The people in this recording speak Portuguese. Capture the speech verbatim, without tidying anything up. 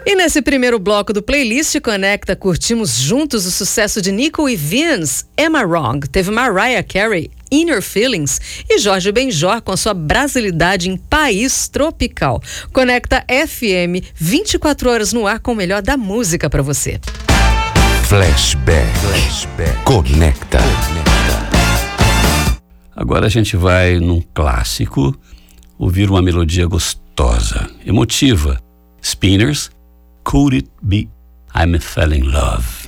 E nesse primeiro bloco do Playlist Conecta, curtimos juntos o sucesso de Nico e Vince, Am I Wrong? Teve Mariah Carey, Inner Feelings, e Jorge Benjor com sua brasilidade em País Tropical. Conecta F M, vinte e quatro horas no ar com o melhor da música para você. Flashback. Flashback. Conecta. Conecta. Agora a gente vai num clássico ouvir uma melodia gostosa, emotiva. Spinners, Could It Be I'm Fell in Love.